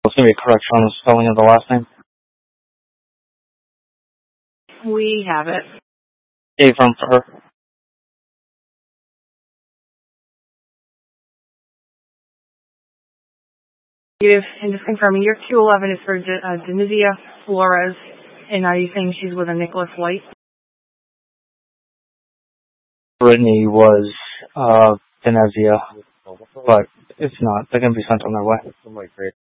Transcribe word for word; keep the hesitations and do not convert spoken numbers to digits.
It's going to be a correction on the spelling of the last name. We have it. Avram for her. If, and just confirming, your Q eleven is for De, uh, Denizia Flores, and are you saying she's with a Nicholas White? Brittany was uh, Venezia, but it's not. They're going to be sent on their way.